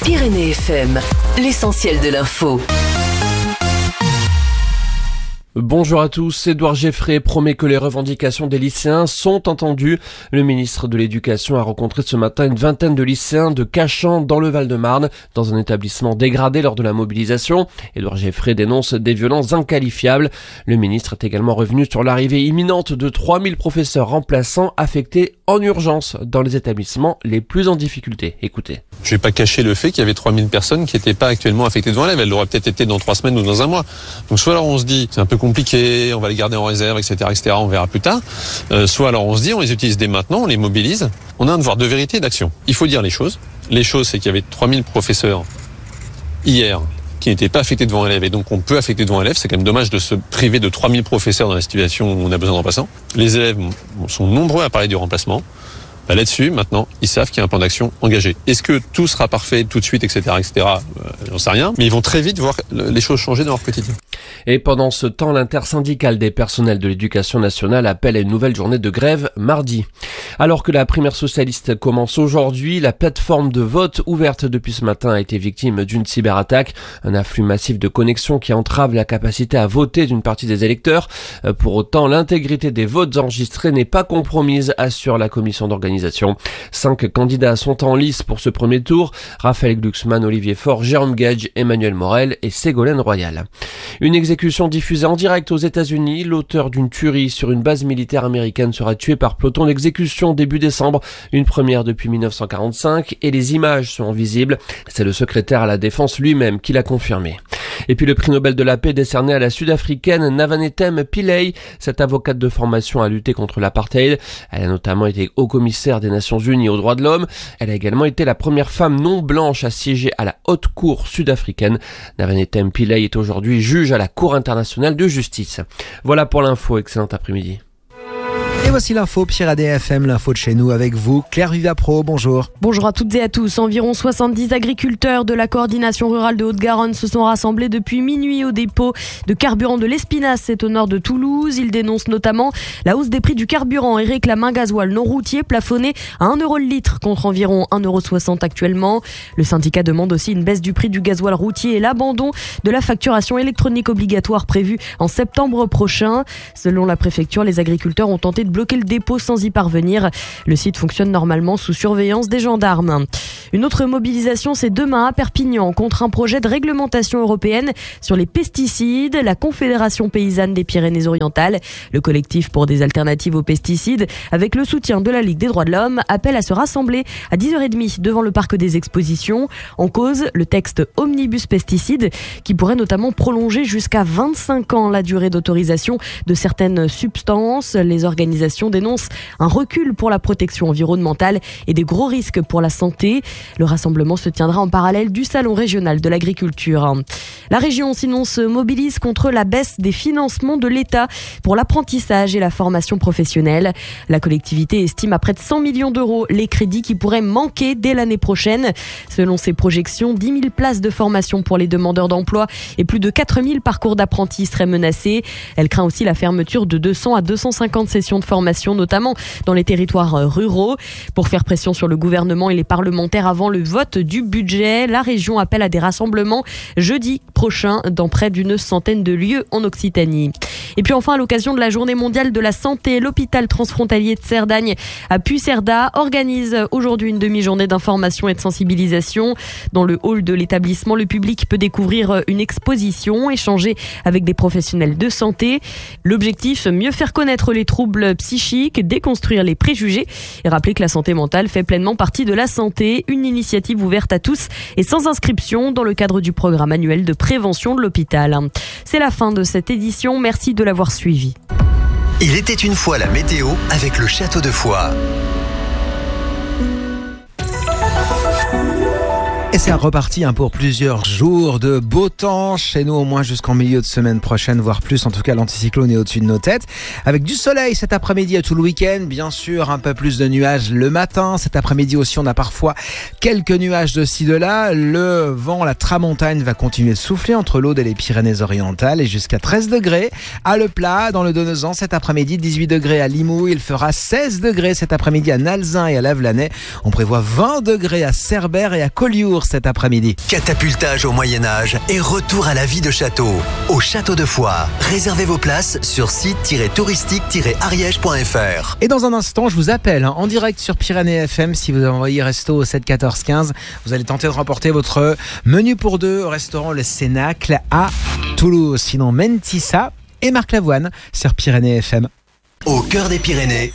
Pyrénées FM, l'essentiel de l'info. Bonjour à tous, Édouard Geffray promet que les revendications des lycéens sont entendues. Le ministre de l'Éducation a rencontré ce matin une vingtaine de lycéens de Cachan dans le Val-de-Marne, dans un établissement dégradé lors de la mobilisation. Édouard Geffray dénonce des violences inqualifiables. Le ministre est également revenu sur l'arrivée imminente de 3000 professeurs remplaçants affectés en urgence dans les établissements les plus en difficulté. Écoutez. Je vais pas cacher le fait qu'il y avait 3000 personnes qui n'étaient pas actuellement affectées devant l'élève. Elles l'auraient peut-être été dans 3 semaines ou dans un mois. Donc soit alors on se dit, c'est un peu compliqué, on va les garder en réserve, etc., on verra plus tard. Soit alors on se dit, on les utilise dès maintenant, on les mobilise. On a un devoir de vérité et d'action. Il faut dire les choses. Les choses, c'est qu'il y avait 3000 professeurs hier qui n'étaient pas affectés devant élève et donc on peut affecter devant élève. C'est quand même dommage de se priver de 3000 professeurs dans la situation où on a besoin de remplaçants. Les élèves sont nombreux à parler du remplacement. Là-dessus, maintenant, ils savent qu'il y a un plan d'action engagé. Est-ce que tout sera parfait tout de suite, etc., j'en sais rien. Mais ils vont très vite voir les choses changer dans leur quotidien. Et pendant ce temps, l'intersyndicale des personnels de l'éducation nationale appelle à une nouvelle journée de grève mardi. Alors que la primaire socialiste commence aujourd'hui, la plateforme de vote ouverte depuis ce matin a été victime d'une cyberattaque. Un afflux massif de connexions qui entrave la capacité à voter d'une partie des électeurs. Pour autant, l'intégrité des votes enregistrés n'est pas compromise, assure la commission d'organisation. 5 candidats sont en lice pour ce premier tour. Raphaël Glucksmann, Olivier Faure, Jérôme Gage, Emmanuel Morel et Ségolène Royal. Une exécution diffusée en direct aux États-Unis. L'auteur d'une tuerie sur une base militaire américaine sera tué par peloton d'exécution début décembre. Une première depuis 1945 et les images sont visibles. C'est le secrétaire à la Défense lui-même qui l'a confirmé. Et puis le prix Nobel de la paix décerné à la Sud-Africaine Navanethem Pillay. Cette avocate de formation a lutté contre l'apartheid. Elle a notamment été haut-commissaire des Nations Unies aux droits de l'homme. Elle a également été la première femme non blanche à siéger à la haute cour sud-africaine. Navanethem Pillay est aujourd'hui juge à la Cour internationale de justice. Voilà pour l'info, excellent après-midi. Et voici l'info Pyrénées FM, l'info de chez nous avec vous, Claire Vivapro, bonjour. Bonjour à toutes et à tous. Environ 70 agriculteurs de la coordination rurale de Haute-Garonne se sont rassemblés depuis minuit au dépôt de carburant de l'Espinasse, c'est au nord de Toulouse. Ils dénoncent notamment la hausse des prix du carburant et réclament un gasoil non routier plafonné à 1 € le litre contre environ 1,60 € actuellement. Le syndicat demande aussi une baisse du prix du gasoil routier et l'abandon de la facturation électronique obligatoire prévue en septembre prochain. Selon la préfecture, les agriculteurs ont tenté de bloquer le dépôt sans y parvenir. Le site fonctionne normalement sous surveillance des gendarmes. Une autre mobilisation, c'est demain à Perpignan contre un projet de réglementation européenne sur les pesticides. La Confédération paysanne des Pyrénées-Orientales, le collectif pour des alternatives aux pesticides, avec le soutien de la Ligue des droits de l'homme, appelle à se rassembler à 10h30 devant le parc des expositions. En cause, le texte Omnibus Pesticides qui pourrait notamment prolonger jusqu'à 25 ans la durée d'autorisation de certaines substances. Les organisations dénonce un recul pour la protection environnementale et des gros risques pour la santé. Le rassemblement se tiendra en parallèle du Salon régional de l'agriculture. La région sinon se mobilise contre la baisse des financements de l'État pour l'apprentissage et la formation professionnelle. La collectivité estime à près de 100 millions d'euros les crédits qui pourraient manquer dès l'année prochaine. Selon ses projections, 10 000 places de formation pour les demandeurs d'emploi et plus de 4 000 parcours d'apprentis seraient menacés. Elle craint aussi la fermeture de 200 à 250 sessions de formation, notamment dans les territoires ruraux. Pour faire pression sur le gouvernement et les parlementaires avant le vote du budget, la région appelle à des rassemblements jeudi prochain dans près d'une centaine de lieux en Occitanie. Et puis enfin, à l'occasion de la Journée mondiale de la santé, l'hôpital transfrontalier de Cerdagne à Pucerda organise aujourd'hui une demi-journée d'information et de sensibilisation. Dans le hall de l'établissement, le public peut découvrir une exposition, échanger avec des professionnels de santé. L'objectif, mieux faire connaître les troubles psychiques, déconstruire les préjugés et rappeler que la santé mentale fait pleinement partie de la santé. Une initiative ouverte à tous et sans inscription dans le cadre du programme annuel de prévention de l'hôpital. C'est la fin de cette édition. Merci de l'avoir suivi. Il était une fois la météo avec le Château de Foix. Et c'est reparti pour plusieurs jours de beau temps chez nous, au moins jusqu'en milieu de semaine prochaine, voire plus. En tout cas, l'anticyclone est au-dessus de nos têtes. Avec du soleil cet après-midi et tout le week-end. Bien sûr, un peu plus de nuages le matin. Cet après-midi aussi, on a parfois quelques nuages de ci, de là. Le vent, la tramontagne va continuer de souffler entre l'Aude et les Pyrénées-Orientales et jusqu'à 13 degrés à Le Plat, dans le Donezan cet après-midi. 18 degrés à Limoux. Il fera 16 degrés cet après-midi à Nalzin et à Lavelanet. On prévoit 20 degrés à Cerbère et à Collioure cet après-midi. Catapultage au Moyen-Âge et retour à la vie de château. Au Château de Foix. Réservez vos places sur site-touristique-ariège.fr. Et dans un instant, je vous appelle en direct sur Pyrénées FM. Si vous envoyez resto au 7 14 15, vous allez tenter de remporter votre menu pour deux au restaurant Le Cénacle à Toulouse. Sinon, Mentissa et Marc Lavoine sur Pyrénées FM. Au cœur des Pyrénées,